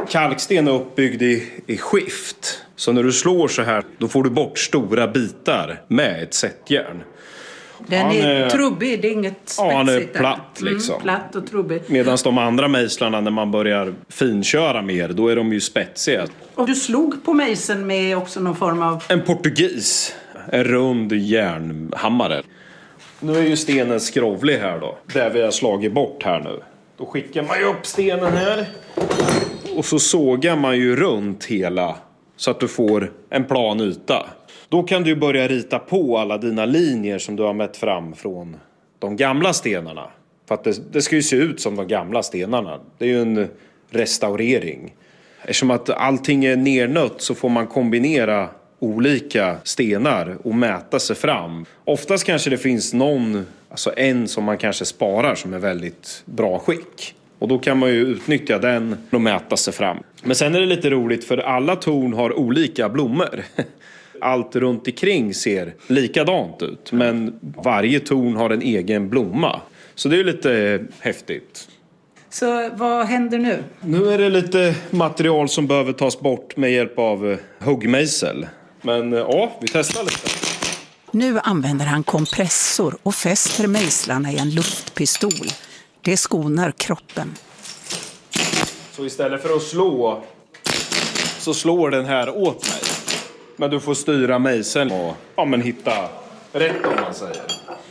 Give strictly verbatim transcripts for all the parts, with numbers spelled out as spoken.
Kalksten är uppbyggd i, i skift. Så när du slår så här, då får du bort stora bitar med ett sättjärn. Den han är är trubbig, det är inget spetsigt. Ja, han är platt liksom. Mm, platt och trubbig. Medan de andra mejslarna, när man börjar finköra mer, då är de ju spetsiga. Och du slog på mejseln med också någon form av... En portugis. En rund järnhammare. Nu är ju stenen skrovlig här då. Där vi har slagit bort här nu. Då skickar man ju upp stenen här. Och så sågar man ju runt hela. Så att du får en plan yta. Då kan du börja rita på alla dina linjer som du har mätt fram från de gamla stenarna. För att det, det ska ju se ut som de gamla stenarna. Det är ju en restaurering. Eftersom att allting är nernött så får man kombinera olika stenar och mäta sig fram. Oftast kanske det finns någon, alltså en som man kanske sparar som är väldigt bra skick. Och då kan man ju utnyttja den och mäta sig fram. Men sen är det lite roligt för alla torn har olika blommor. Allt runt omkring ser likadant ut. Men varje torn har en egen blomma. Så det är lite häftigt. Så vad händer nu? Nu är det lite material som behöver tas bort med hjälp av huggmejsel. Men ja, vi testar lite. Nu använder han kompressor och fäster mejslarna i en luftpistol. Det skonar kroppen. Så istället för att slå så slår den här åt mig. Men du får styra mejseln och ja, men hitta rätt om man säger.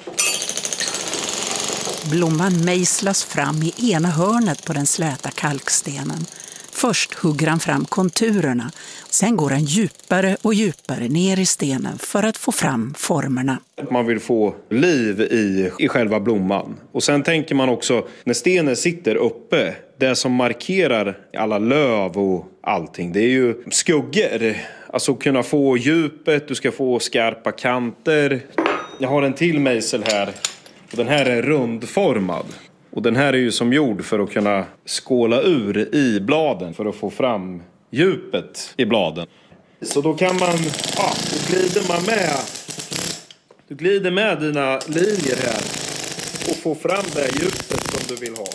Blomman mejslas fram i ena hörnet på den släta kalkstenen. Först hugger han fram konturerna. Sen går han djupare och djupare ner i stenen för att få fram formerna. Man vill få liv i, i själva blomman. Och sen tänker man också, när stenen sitter uppe, det som markerar alla löv och allting, det är ju skuggor. Alltså kunna få djupet, du ska få skarpa kanter. Jag har en till mejsel här. Och den här är rundformad. Och den här är ju som gjord för att kunna skåla ur i bladen för att få fram djupet i bladen. Så då kan man, ja, då glider man med. Du glider med dina linjer här och får fram det djupet som du vill ha.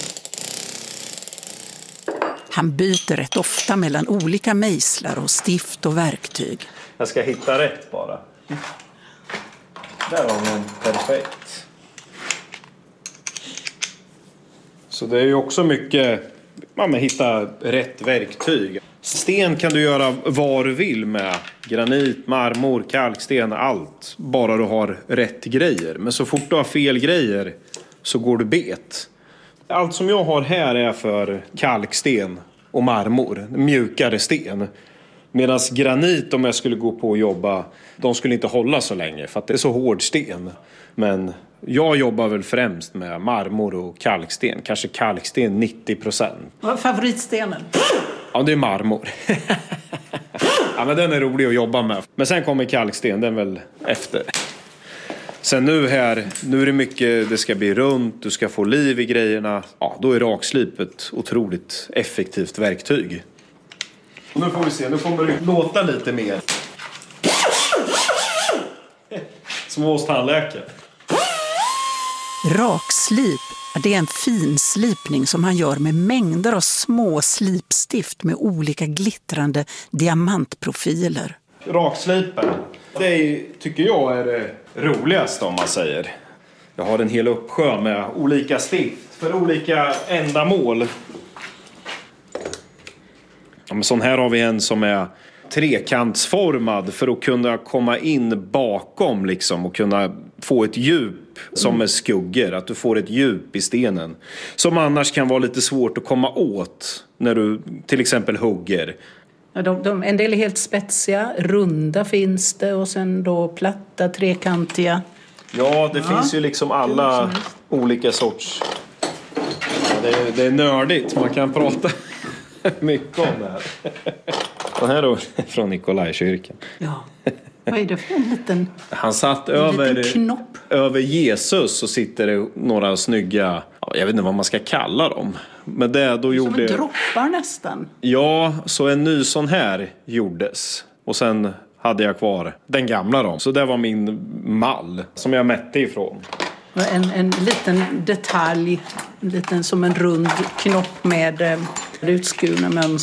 Han byter rätt ofta mellan olika mejslar och stift och verktyg. Jag ska hitta rätt bara. Där var den perfekt. Så det är ju också mycket, man ja, hitta rätt verktyg. Sten kan du göra vad du vill med. Granit, marmor, kalksten, allt. Bara du har rätt grejer. Men så fort du har fel grejer så går du bet. Allt som jag har här är för kalksten och marmor. Mjukare sten. Medan granit, om jag skulle gå på och jobba, de skulle inte hålla så länge för att det är så hård sten. Men jag jobbar väl främst med marmor och kalksten. Kanske kalksten nittio procent. Vad är favoritstenen? Ja, det är marmor. Ja, men den är rolig att jobba med. Men sen kommer kalksten, den väl efter. Sen nu här, nu är det mycket, det ska bli runt, du ska få liv i grejerna. Ja, då är rakslip ett otroligt effektivt verktyg. Och nu får vi se, nu kommer det låta lite mer. Som hos tandläkare. Rakslip, det är en finslipning som han gör med mängder av små slipstift med olika glittrande diamantprofiler. Rakslipen, det är, tycker jag är det roligaste om man säger. Jag har en hel uppsjö med olika stift för olika ändamål. Ja, men sån här har vi en som är trekantsformad för att kunna komma in bakom liksom, och kunna få ett djup som är skuggor. Att du får ett djup i stenen som annars kan vara lite svårt att komma åt när du till exempel hugger. Ja, de, de, en del är helt spetsiga, runda finns det och sen då platta, trekantiga. Ja, det ja. finns ju liksom alla olika sorts. Ja, det, är, det är nördigt, man kan prata mycket om det här. Den här då från Nikolajkyrkan. Ja, vad är det för en liten, Han satt en över, liten knopp? över Jesus så sitter det några snygga, jag vet inte vad man ska kalla dem. Men det då gjorde... Som droppar nästan. Ja, så en ny sån här gjordes. Och sen hade jag kvar den gamla då. Så det var min mall som jag mätte ifrån. En, en liten detalj, en liten som en rund knopp med eh, utskurna mönster.